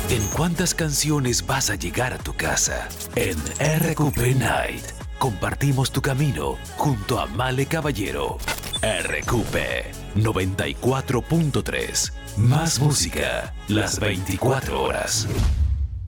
¿En cuántas canciones vas a llegar a tu casa? En RQP Night compartimos tu camino junto a Male Caballero. RQP 94.3. Más música las 24 horas.